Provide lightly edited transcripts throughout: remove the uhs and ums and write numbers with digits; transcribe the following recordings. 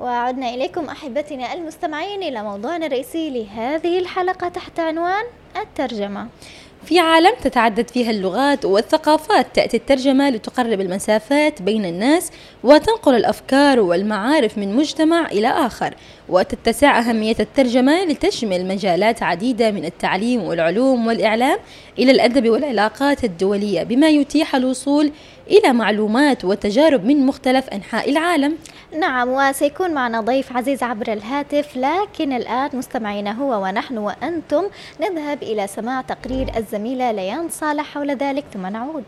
وعدنا إليكم أحبتنا المستمعين إلى موضوعنا الرئيسي لهذه الحلقة تحت عنوان الترجمة. في عالم تتعدد فيها اللغات والثقافات، تأتي الترجمة لتقرب المسافات بين الناس وتنقل الأفكار والمعارف من مجتمع إلى آخر، وتتسع أهمية الترجمة لتشمل مجالات عديدة من التعليم والعلوم والإعلام إلى الأدب والعلاقات الدولية، بما يتيح الوصول إلى معلومات وتجارب من مختلف أنحاء العالم. نعم، وسيكون معنا ضيف عزيز عبر الهاتف، لكن الآن مستمعينا هو ونحن وأنتم نذهب إلى سماع تقرير الزميلة ليان صالح حول ذلك ثم نعود.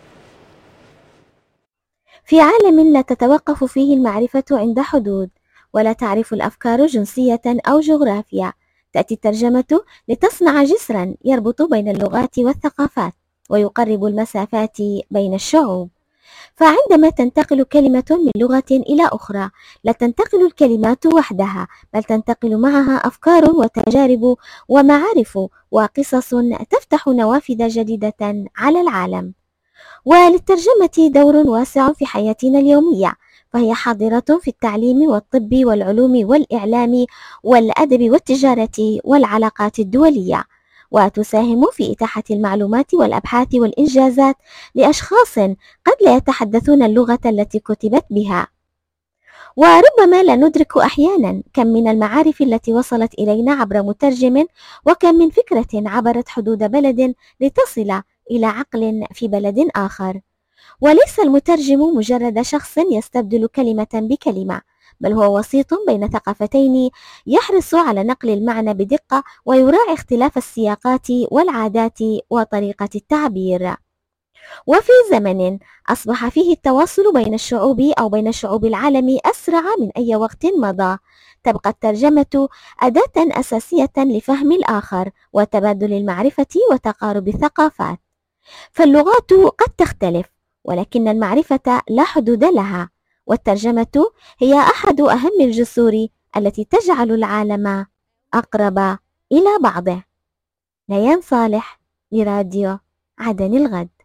في عالم لا تتوقف فيه المعرفة عند حدود، ولا تعرف الأفكار جنسية أو جغرافيا، تأتي الترجمة لتصنع جسرا يربط بين اللغات والثقافات ويقرب المسافات بين الشعوب. فعندما تنتقل كلمة من لغة إلى أخرى، لا تنتقل الكلمات وحدها، بل تنتقل معها أفكار وتجارب ومعارف وقصص تفتح نوافذ جديدة على العالم. وللترجمة دور واسع في حياتنا اليومية، فهي حاضرة في التعليم والطب والعلوم والإعلام والأدب والتجارة والعلاقات الدولية، وتساهم في إتاحة المعلومات والأبحاث والإنجازات لأشخاص قد لا يتحدثون اللغة التي كتبت بها. وربما لا ندرك أحيانا كم من المعارف التي وصلت إلينا عبر مترجم، وكم من فكرة عبرت حدود بلد لتصل إلى عقل في بلد آخر. وليس المترجم مجرد شخص يستبدل كلمة بكلمة، بل هو وسيط بين ثقافتين يحرص على نقل المعنى بدقة ويراعي اختلاف السياقات والعادات وطريقة التعبير. وفي زمن أصبح فيه التواصل بين الشعوب أو بين شعوب العالم أسرع من أي وقت مضى، تبقى الترجمة أداة أساسية لفهم الآخر وتبادل المعرفة وتقارب الثقافات. فاللغات قد تختلف، ولكن المعرفة لا حدود لها، والترجمة هي أحد أهم الجسور التي تجعل العالم أقرب إلى بعضه. ليان صالح، لراديو عدن الغد.